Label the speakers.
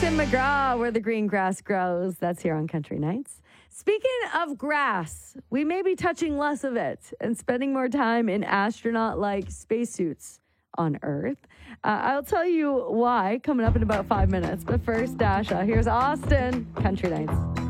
Speaker 1: Austin McGraw, where the green grass grows. That's here on Country Nights. Speaking of grass, we may be touching less of it and spending more time in astronaut-like spacesuits on Earth. I'll tell you why coming up in about 5 minutes. But first, Dasha, here's Austin, Country Nights.